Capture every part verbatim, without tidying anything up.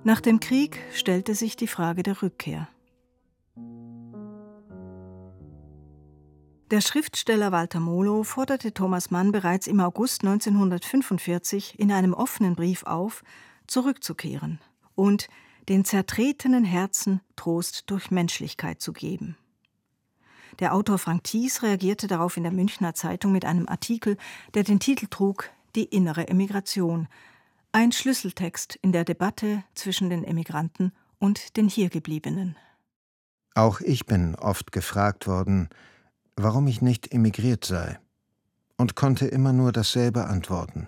Nach dem Krieg stellte sich die Frage der Rückkehr. Der Schriftsteller Walter Molow forderte Thomas Mann bereits im August neunzehnhundertfünfundvierzig in einem offenen Brief auf, zurückzukehren und den zertretenen Herzen Trost durch Menschlichkeit zu geben. Der Autor Frank Thies reagierte darauf in der Münchner Zeitung mit einem Artikel, der den Titel trug »Die innere Emigration«, ein Schlüsseltext in der Debatte zwischen den Emigranten und den Hiergebliebenen. Auch ich bin oft gefragt worden, warum ich nicht emigriert sei, und konnte immer nur dasselbe antworten.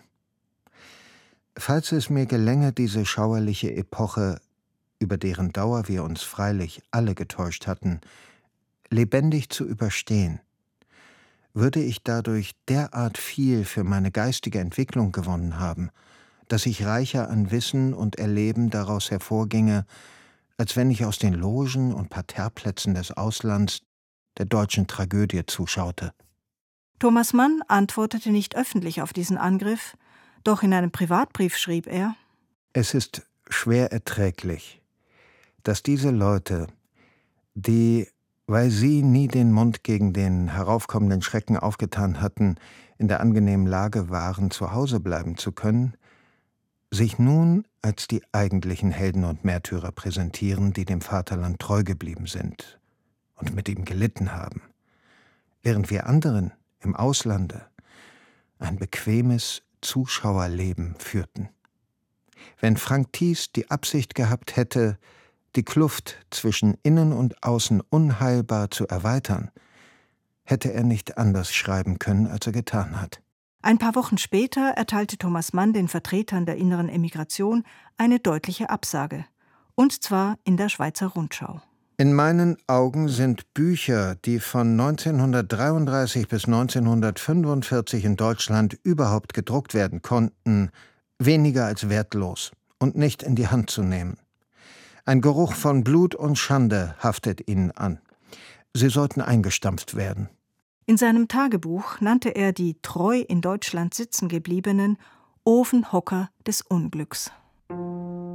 Falls es mir gelänge, diese schauerliche Epoche, über deren Dauer wir uns freilich alle getäuscht hatten, lebendig zu überstehen, würde ich dadurch derart viel für meine geistige Entwicklung gewonnen haben, dass ich reicher an Wissen und Erleben daraus hervorginge, als wenn ich aus den Logen und Parterreplätzen des Auslands der deutschen Tragödie zuschaute. Thomas Mann antwortete nicht öffentlich auf diesen Angriff, doch in einem Privatbrief schrieb er: Es ist schwer erträglich, dass diese Leute, die, weil sie nie den Mund gegen den heraufkommenden Schrecken aufgetan hatten, in der angenehmen Lage waren, zu Hause bleiben zu können, sich nun als die eigentlichen Helden und Märtyrer präsentieren, die dem Vaterland treu geblieben sind und mit ihm gelitten haben, während wir anderen im Auslande ein bequemes Zuschauerleben führten. Wenn Frank Thies die Absicht gehabt hätte, die Kluft zwischen Innen und Außen unheilbar zu erweitern, hätte er nicht anders schreiben können, als er getan hat. Ein paar Wochen später erteilte Thomas Mann den Vertretern der inneren Emigration eine deutliche Absage, und zwar in der Schweizer Rundschau. In meinen Augen sind Bücher, die von neunzehnhundertdreiunddreißig bis neunzehnhundertfünfundvierzig in Deutschland überhaupt gedruckt werden konnten, weniger als wertlos und nicht in die Hand zu nehmen. Ein Geruch von Blut und Schande haftet ihnen an. Sie sollten eingestampft werden. In seinem Tagebuch nannte er die treu in Deutschland sitzen gebliebenen Ofenhocker des Unglücks.